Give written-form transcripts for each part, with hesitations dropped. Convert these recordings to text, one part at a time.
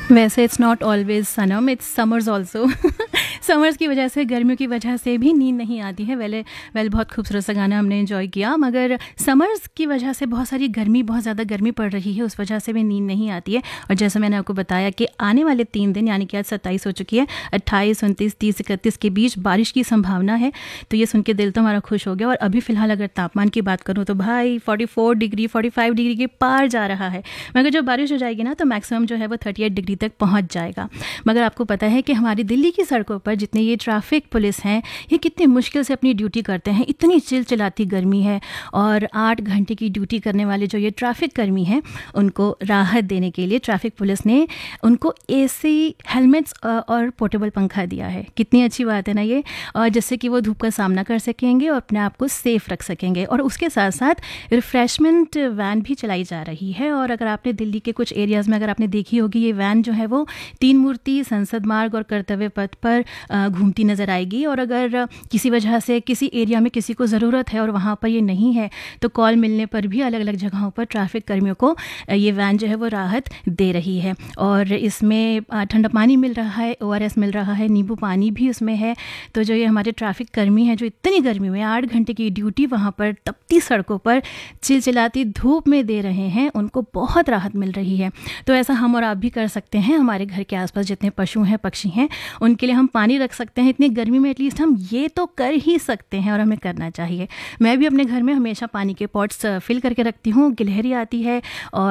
वैसे it's not always Sanam, it's summers also. Summers की वजह से, गर्मियों की वजह से भी नींद नहीं आती है। वेल बहुत खूबसूरत सा गाना हमने एंजॉय किया, मगर समर्स की वजह से बहुत ज़्यादा गर्मी पड़ रही है, उस वजह से भी नींद नहीं आती है। और जैसे मैंने आपको बताया कि आने वाले 3 दिन, यानी कि आज 27 हो चुकी है, 28, 29, 30, 31 के बीच बारिश की संभावना है। तो ये सुन के दिल तो हमारा खुश हो गया। और अभी फ़िलहाल अगर तापमान की बात करूँ तो भाई 44 डिग्री 45 डिग्री के पार जा रहा है। मगर जब बारिश हो जाएगी ना तो मैक्सिमम जो है वो 38 डिग्री तक पहुंच जाएगा। मगर आपको पता है कि हमारी दिल्ली की सड़कों पर जितने ये ट्रैफिक पुलिस हैं, ये कितनी मुश्किल से अपनी ड्यूटी करते हैं। इतनी चिलचिलाती गर्मी है और 8 घंटे की ड्यूटी करने वाले जो ये ट्रैफिक कर्मी हैं, उनको राहत देने के लिए ट्रैफिक पुलिस ने उनको एसी, हेलमेट्स और पोर्टेबल पंखा दिया है। कितनी अच्छी बात है ना ये। और जिससे कि वो धूप का सामना कर सकेंगे और अपने आप को सेफ रख सकेंगे। और उसके साथ साथ रिफ्रेशमेंट वैन भी चलाई जा रही है। और अगर आपने दिल्ली के कुछ एरियाज़ में अगर आपने देखी होगी, ये वैन जो है वो 3 मूर्ति, संसद मार्ग और कर्तव्य पथ पर घूमती नज़र आएगी। और अगर किसी वजह से किसी एरिया में किसी को ज़रूरत है और वहाँ पर ये नहीं है, तो कॉल मिलने पर भी अलग अलग जगहों पर ट्रैफिक कर्मियों को ये वैन जो है वो राहत दे रही है। और इसमें ठंडा पानी मिल रहा है, ORS मिल रहा है, नींबू पानी भी उसमें है। तो जो ये हमारे ट्रैफिक कर्मी हैं, जो इतनी गर्मी में 8 घंटे की ड्यूटी वहाँ पर तपती सड़कों पर चिलचिलाती धूप में दे रहे हैं, उनको बहुत राहत मिल रही है। तो ऐसा हम और आप भी कर सकते हैं। हमारे घर के आसपास जितने पशु हैं, पक्षी हैं, उनके लिए हम पानी रख सकते हैं। इतनी गर्मी में एटलीस्ट हम ये तो कर ही सकते हैं और हमें करना चाहिए। मैं भी अपने घर में हमेशा पानी के पॉट्स फिल करके रखती हूँ। गिलहरी आती है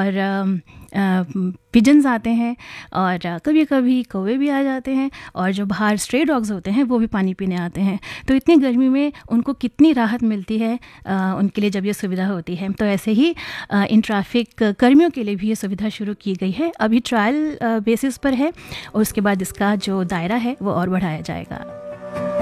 और पिजन्स आते हैं और कभी कभी कौवे भी आ जाते हैं। और जो बाहर स्ट्रे डॉग्स होते हैं वो भी पानी पीने आते हैं। तो इतनी गर्मी में उनको कितनी राहत मिलती है उनके लिए जब ये सुविधा होती है। तो ऐसे ही इन ट्रैफिक कर्मियों के लिए भी ये सुविधा शुरू की गई है। अभी ट्रायल बेसिस पर है और उसके बाद इसका जो दायरा है वो और बढ़ाया जाएगा।